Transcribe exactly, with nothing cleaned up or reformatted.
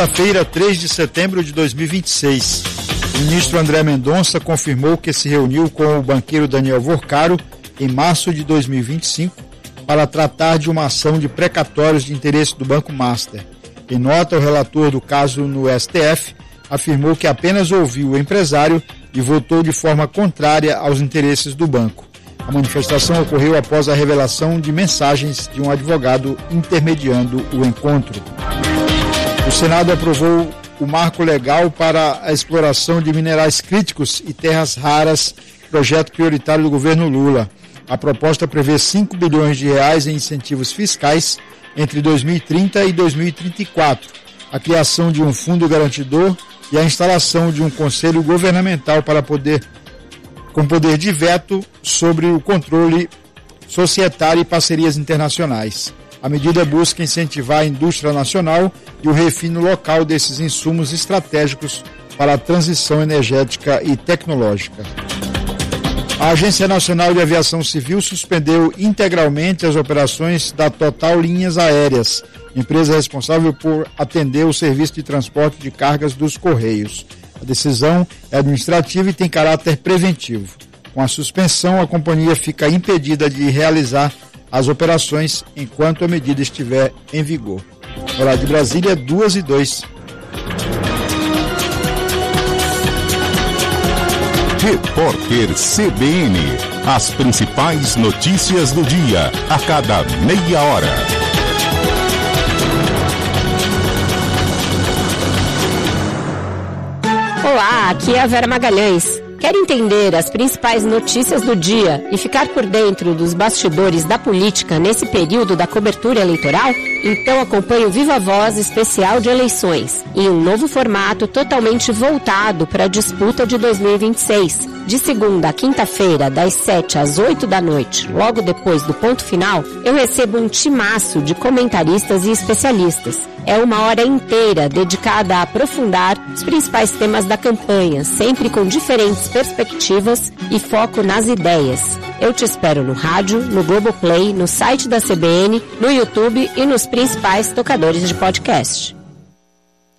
Quinta-feira, três de setembro de dois mil e vinte e seis. O ministro André Mendonça confirmou que se reuniu com o banqueiro Daniel Vorcaro em março de dois mil e vinte e cinco para tratar de uma ação de precatórios de interesse do Banco Master. Em nota, o relator do caso no S T F afirmou que apenas ouviu o empresário e votou de forma contrária aos interesses do banco. A manifestação ocorreu após a revelação de mensagens de um advogado intermediando o encontro. O Senado aprovou o marco legal para a exploração de minerais críticos e terras raras, projeto prioritário do governo Lula. A proposta prevê cinco bilhões de reais em incentivos fiscais entre dois mil e trinta e dois mil e trinta e quatro, a criação de um fundo garantidor e a instalação de um conselho governamental para poder, com poder de veto sobre o controle societário e parcerias internacionais. A medida busca incentivar a indústria nacional e o refino local desses insumos estratégicos para a transição energética e tecnológica. A Agência Nacional de Aviação Civil suspendeu integralmente as operações da Total Linhas Aéreas, empresa responsável por atender o serviço de transporte de cargas dos Correios. A decisão é administrativa e tem caráter preventivo. Com a suspensão, a companhia fica impedida de realizar as operações enquanto a medida estiver em vigor. Horário de Brasília, duas e dois. Repórter C B N. As principais notícias do dia, a cada meia hora. Olá, aqui é a Vera Magalhães. Quer entender as principais notícias do dia e ficar por dentro dos bastidores da política nesse período da cobertura eleitoral? Então acompanhe o Viva Voz especial de eleições, em um novo formato totalmente voltado para a disputa de dois mil e vinte e seis. De segunda a quinta-feira, das sete às oito da noite, logo depois do ponto final, eu recebo um timaço de comentaristas e especialistas. É uma hora inteira dedicada a aprofundar os principais temas da campanha, sempre com diferentes perspectivas e foco nas ideias. Eu te espero no rádio, no Globoplay, no site da C B N, no YouTube e nos principais tocadores de podcast.